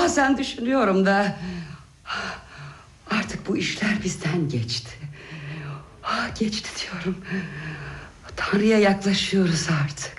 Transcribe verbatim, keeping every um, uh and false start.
Bazen düşünüyorum da artık bu işler bizden geçti. Geçti diyorum. Tanrı'ya yaklaşıyoruz artık.